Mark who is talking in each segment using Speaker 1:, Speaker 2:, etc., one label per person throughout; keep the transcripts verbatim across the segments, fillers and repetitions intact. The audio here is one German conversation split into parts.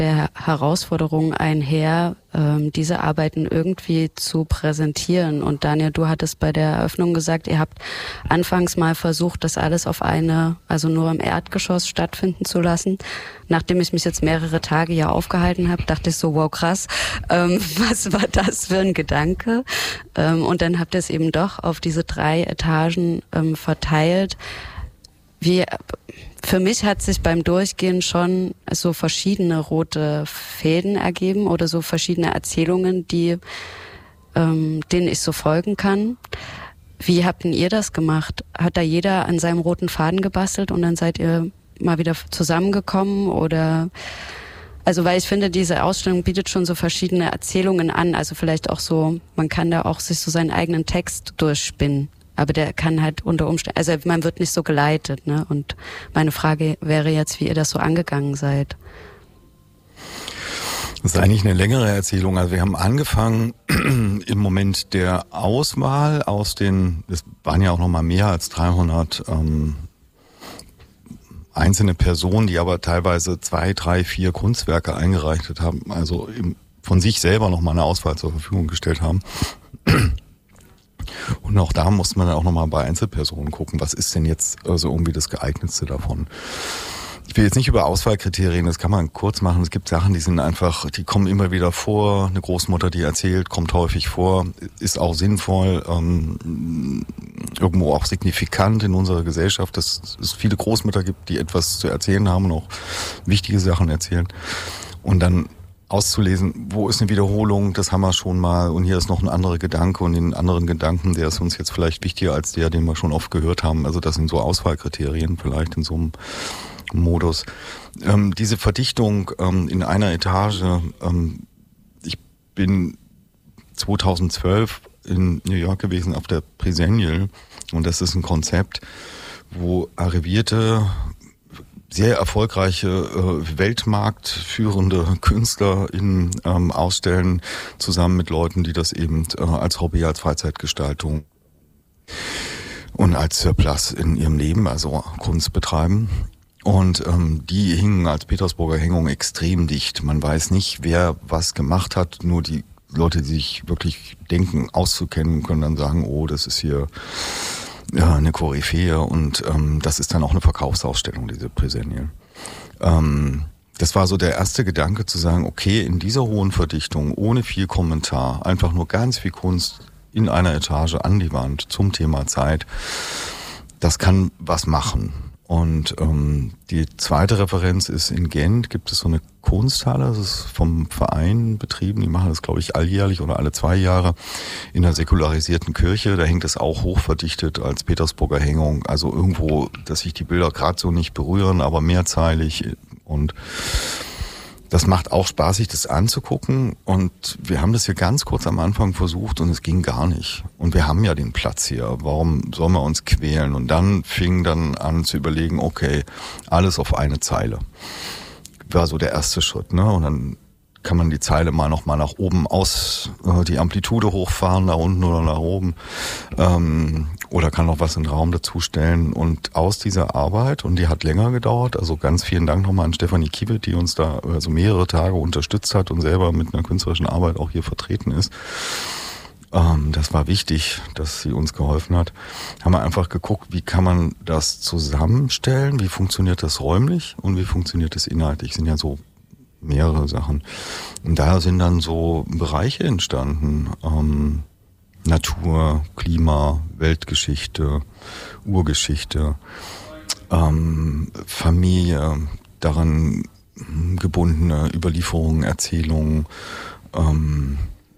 Speaker 1: der Herausforderung einher, ähm, diese Arbeiten irgendwie zu präsentieren. Und Daniel, du hattest bei der Eröffnung gesagt, ihr habt anfangs mal versucht, das alles auf eine, also nur im Erdgeschoss stattfinden zu lassen. Nachdem ich mich jetzt mehrere Tage hier aufgehalten habe, dachte ich so, wow, krass, ähm, was war das für ein Gedanke? Ähm, und dann habt ihr es eben doch auf diese drei Etagen ähm, verteilt. Wie, für mich hat sich beim Durchgehen schon so verschiedene rote Fäden ergeben oder so verschiedene Erzählungen, die, ähm, denen ich so folgen kann. Wie habt denn ihr das gemacht? Hat da jeder an seinem roten Faden gebastelt und dann seid ihr mal wieder zusammengekommen oder, also weil ich finde, diese Ausstellung bietet schon so verschiedene Erzählungen an, also vielleicht auch so, man kann da auch sich so seinen eigenen Text durchspinnen. Aber der kann halt unter Umständen, also man wird nicht so geleitet, ne? Und meine Frage wäre jetzt, wie ihr das so angegangen seid.
Speaker 2: Das ist eigentlich eine längere Erzählung. Also wir haben angefangen im Moment der Auswahl aus den, es waren ja auch noch mal mehr als dreihundert ähm, einzelne Personen, die aber teilweise zwei, drei, vier Kunstwerke eingereicht haben, also im, von sich selber noch mal eine Auswahl zur Verfügung gestellt haben. Und auch da muss man dann auch nochmal bei Einzelpersonen gucken, was ist denn jetzt also irgendwie das Geeignetste davon. Ich will jetzt nicht über Auswahlkriterien, das kann man kurz machen. Es gibt Sachen, die sind einfach, die kommen immer wieder vor. Eine Großmutter, die erzählt, kommt häufig vor, ist auch sinnvoll, ähm, irgendwo auch signifikant in unserer Gesellschaft, dass es viele Großmütter gibt, die etwas zu erzählen haben und auch wichtige Sachen erzählen. Und dann auszulesen, wo ist eine Wiederholung, das haben wir schon mal und hier ist noch ein anderer Gedanke und den anderen Gedanken, der ist uns jetzt vielleicht wichtiger als der, den wir schon oft gehört haben. Also das sind so Auswahlkriterien vielleicht in so einem Modus. Ähm, diese Verdichtung ähm, in einer Etage, ähm, ich bin zweitausendzwölf in New York gewesen auf der Presennial und das ist ein Konzept, wo arrivierte sehr erfolgreiche äh, weltmarktführende KünstlerInnen ähm, ausstellen, zusammen mit Leuten, die das eben äh, als Hobby, als Freizeitgestaltung und als Surplus in ihrem Leben, also Kunst betreiben. Und ähm, die hingen als Petersburger Hängung extrem dicht. Man weiß nicht, wer was gemacht hat, nur die Leute, die sich wirklich denken, auszukennen, können dann sagen, oh, das ist hier ja, eine Koryphäe und ähm, das ist dann auch eine Verkaufsausstellung, diese Presennial. Ähm, das war so der erste Gedanke zu sagen, okay, in dieser hohen Verdichtung, ohne viel Kommentar, einfach nur ganz viel Kunst in einer Etage an die Wand zum Thema Zeit, das kann was machen. Und ähm, die zweite Referenz ist in Gent, gibt es so eine Kunsthalle, das ist vom Verein betrieben, die machen das, glaube ich, alljährlich oder alle zwei Jahre in einer säkularisierten Kirche. Da hängt es auch hochverdichtet als Petersburger Hängung, also irgendwo, dass sich die Bilder gerade so nicht berühren, aber mehrzeilig und das macht auch Spaß, sich das anzugucken und wir haben das hier ganz kurz am Anfang versucht und es ging gar nicht. Und wir haben ja den Platz hier, warum sollen wir uns quälen? Und dann fing dann an zu überlegen, okay, alles auf eine Zeile. War so der erste Schritt, ne? Und dann kann man die Zeile mal noch mal nach oben aus, äh, die Amplitude hochfahren, nach unten oder nach oben, ähm, oder kann noch was in den Raum dazustellen. Und aus dieser Arbeit, und die hat länger gedauert, also ganz vielen Dank nochmal an Stefanie Kiewit, die uns da also mehrere Tage unterstützt hat und selber mit einer künstlerischen Arbeit auch hier vertreten ist. Ähm, das war wichtig, dass sie uns geholfen hat. Haben wir einfach geguckt, wie kann man das zusammenstellen, wie funktioniert das räumlich und wie funktioniert das inhaltlich. Sind ja so mehrere Sachen. Und da sind dann so Bereiche entstanden. Ähm, Natur, Klima, Weltgeschichte, Urgeschichte, ähm, Familie, daran gebundene Überlieferungen, Erzählungen, ähm,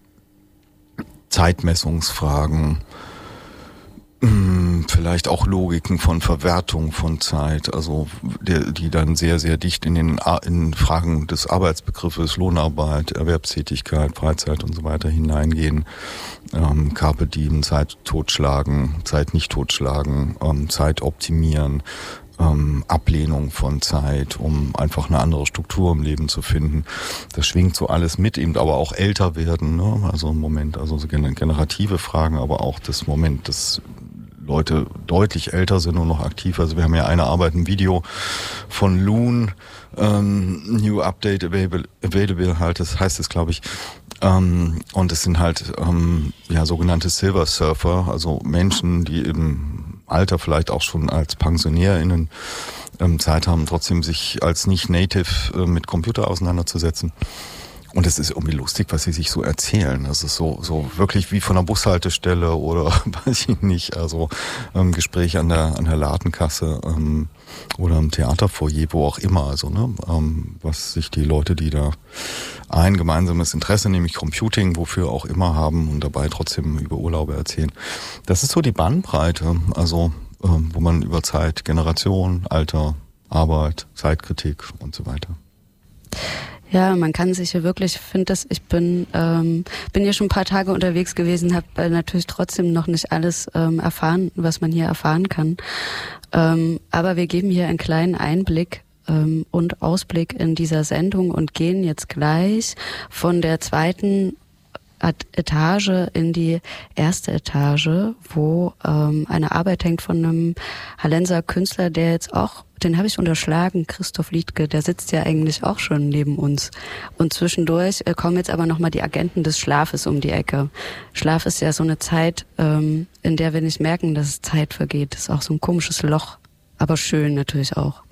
Speaker 2: Zeitmessungsfragen, vielleicht auch Logiken von Verwertung von Zeit, also die, die dann sehr, sehr dicht in den in Fragen des Arbeitsbegriffes, Lohnarbeit, Erwerbstätigkeit, Freizeit und so weiter hineingehen. Ähm, Carpe diem, Zeit totschlagen, Zeit nicht totschlagen, ähm, Zeit optimieren, ähm, Ablehnung von Zeit, um einfach eine andere Struktur im Leben zu finden. Das schwingt so alles mit, eben aber auch älter werden, ne? Also im Moment, also so generative Fragen, aber auch das Moment des Leute deutlich älter sind und noch aktiv. Also wir haben ja eine Arbeit, ein Video von Loon, ähm, New Update Available, available halt, das heißt es, glaube ich. Ähm, und es sind halt ähm, ja sogenannte Silver Surfer, also Menschen, die im Alter vielleicht auch schon als PensionärInnen ähm, Zeit haben, trotzdem sich als Nicht-Native äh, mit Computer auseinanderzusetzen. Und es ist irgendwie lustig, was sie sich so erzählen. Das ist so so wirklich wie von einer Bushaltestelle oder weiß ich nicht, also ähm, Gespräch an der an der Ladenkasse ähm, oder im Theaterfoyer, wo auch immer. Also ne, ähm, was sich die Leute, die da ein gemeinsames Interesse, nämlich Computing, wofür auch immer haben und dabei trotzdem über Urlaube erzählen. Das ist so die Bandbreite, also ähm, wo man über Zeit, Generation, Alter, Arbeit, Zeitkritik und so weiter.
Speaker 1: Ja, man kann sich hier wirklich, ich finde das, ich bin ähm, bin ja schon ein paar Tage unterwegs gewesen, habe äh, natürlich trotzdem noch nicht alles ähm, erfahren, was man hier erfahren kann. Ähm, aber wir geben hier einen kleinen Einblick ähm, und Ausblick in dieser Sendung und gehen jetzt gleich von der zweiten Etage in die erste Etage, wo ähm, eine Arbeit hängt von einem Hallenser Künstler, der jetzt auch, den habe ich unterschlagen, Christoph Liedtke, der sitzt ja eigentlich auch schon neben uns. Und zwischendurch äh, kommen jetzt aber nochmal die Agenten des Schlafes um die Ecke. Schlaf ist ja so eine Zeit, ähm, in der wir nicht merken, dass Zeit vergeht. Das ist auch so ein komisches Loch, aber schön natürlich auch.